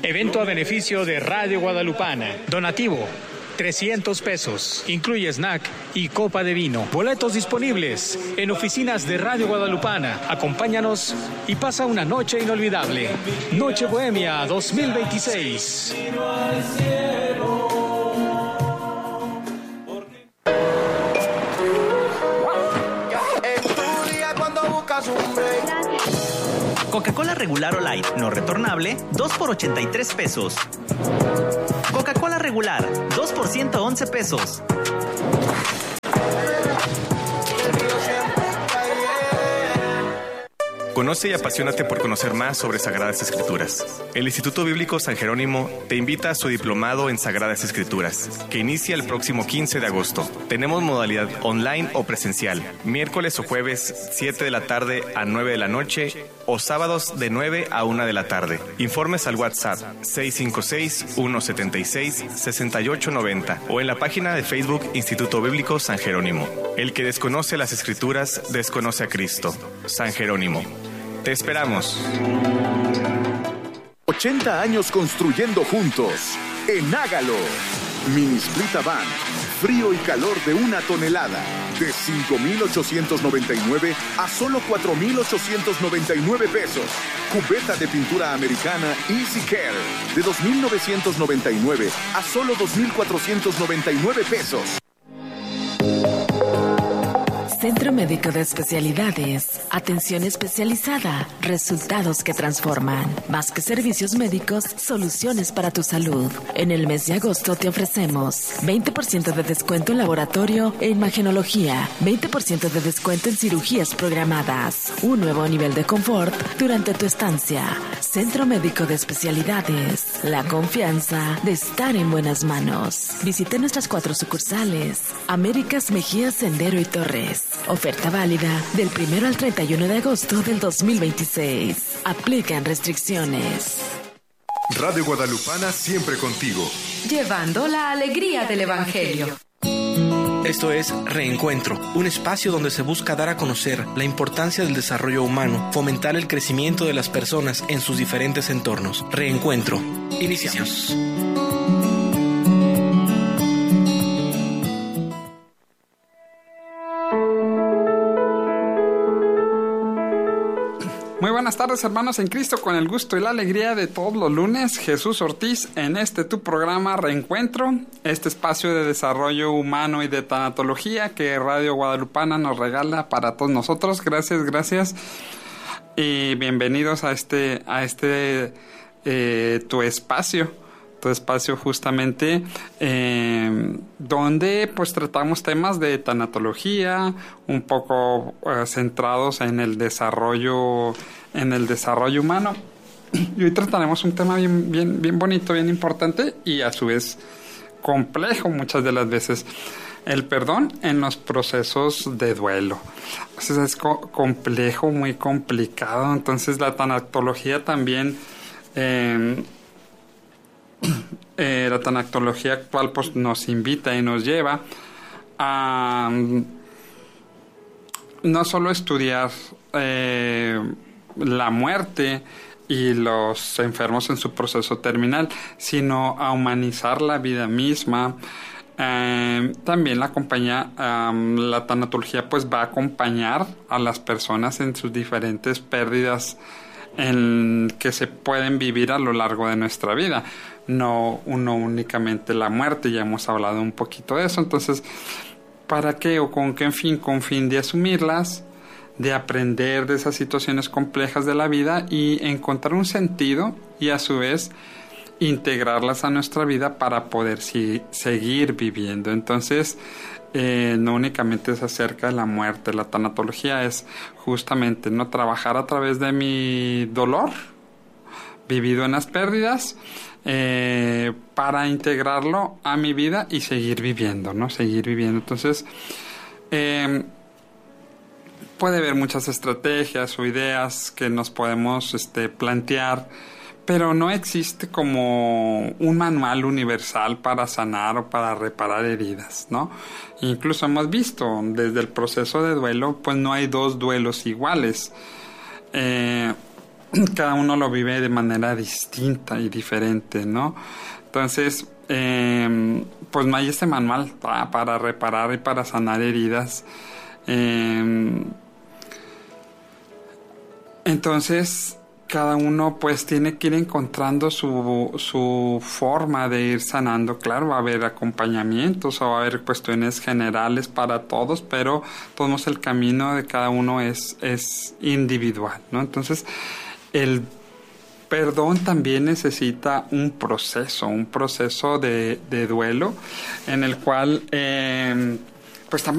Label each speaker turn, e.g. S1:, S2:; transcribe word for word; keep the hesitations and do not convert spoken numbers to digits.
S1: Evento a beneficio de Radio Guadalupana. Donativo trescientos pesos. Incluye snack y copa de vino. Boletos disponibles en oficinas de Radio Guadalupana. Acompáñanos y pasa una noche inolvidable. Noche Bohemia dos mil veintiséis.
S2: Coca-Cola regular o light, no retornable, dos por ochenta y tres pesos. Coca-Cola regular, dos por ciento once pesos.
S3: Conoce y apasionate por conocer más sobre Sagradas Escrituras. El Instituto Bíblico San Jerónimo te invita a su diplomado en Sagradas Escrituras, que inicia el próximo quince de agosto. Tenemos modalidad online o presencial, miércoles o jueves, siete de la tarde a nueve de la noche, o sábados de nueve a una de la tarde. Informes al WhatsApp seis cinco seis, uno siete seis, seis ocho nueve cero o en la página de Facebook Instituto Bíblico San Jerónimo. El que desconoce las Escrituras, desconoce a Cristo. San Jerónimo. Te esperamos.
S4: ochenta años construyendo juntos. En Hágalo. Mini Split Avant. Frío y calor de una tonelada. De cinco mil ochocientos noventa y nueve a solo cuatro mil ochocientos noventa y nueve pesos. Cubeta de pintura americana Easy Care. De dos mil novecientos noventa y nueve a solo dos mil cuatrocientos noventa y nueve pesos.
S5: Centro Médico de Especialidades. Atención especializada. Resultados que transforman. Más que servicios médicos, soluciones para tu salud. En el mes de agosto te ofrecemos veinte por ciento de descuento en laboratorio e imagenología. veinte por ciento de descuento en cirugías programadas. Un nuevo nivel de confort durante tu estancia. Centro Médico de Especialidades. La confianza de estar en buenas manos. Visite nuestras cuatro sucursales. Américas, Mejía, Sendero y Torres. Oferta válida del primero al treinta y uno de agosto del dos mil veintiséis. Aplican restricciones.
S6: Radio Guadalupana siempre contigo.
S7: Llevando la alegría del Evangelio.
S8: Esto es Reencuentro, un espacio donde se busca dar a conocer la importancia del desarrollo humano, fomentar el crecimiento de las personas en sus diferentes entornos. Reencuentro. Iniciamos.
S9: Muy buenas tardes, hermanos en Cristo, con el gusto y la alegría de todos los lunes. Jesús Ortiz en este tu programa Reencuentro, este espacio de desarrollo humano y de tanatología que Radio Guadalupana nos regala para todos nosotros. Gracias, gracias y bienvenidos a este, a este eh, tu espacio. Tu espacio justamente eh, donde pues tratamos temas de tanatología un poco eh, centrados en el desarrollo en el desarrollo humano, y hoy trataremos un tema bien, bien, bien bonito, bien importante y a su vez complejo muchas de las veces: el perdón en los procesos de duelo. Entonces es co- complejo, muy complicado. Entonces la tanatología también eh, Eh, la tanatología actual pues nos invita y nos lleva a um, no solo estudiar eh, la muerte y los enfermos en su proceso terminal, sino a humanizar la vida misma. Eh, también la compañía, um, la tanatología pues va a acompañar a las personas en sus diferentes pérdidas en que se pueden vivir a lo largo de nuestra vida. No, no únicamente la muerte, ya hemos hablado un poquito de eso. Entonces, ¿para qué o con qué fin? Con fin de asumirlas, de aprender de esas situaciones complejas de la vida y encontrar un sentido y a su vez integrarlas a nuestra vida para poder si, seguir viviendo. Entonces, eh, no únicamente es acerca de la muerte. La tanatología es justamente no trabajar a través de mi dolor vivido en las pérdidas, eh, para integrarlo a mi vida y seguir viviendo, ¿no? Seguir viviendo. Entonces, eh, puede haber muchas estrategias o ideas que nos podemos este, plantear, pero no existe como un manual universal para sanar o para reparar heridas, ¿no? Incluso hemos visto desde el proceso de duelo, pues no hay dos duelos iguales. Eh, cada uno lo vive de manera distinta y diferente, ¿no? Entonces, eh, pues no hay este manual para, para reparar y para sanar heridas. Eh, entonces, cada uno pues tiene que ir encontrando su, su forma de ir sanando. Claro, va a haber acompañamientos o va a haber cuestiones generales para todos, pero todos el camino de cada uno es, es individual, ¿no? Entonces, el perdón también necesita un proceso, un proceso de, de duelo en el cual eh, pues también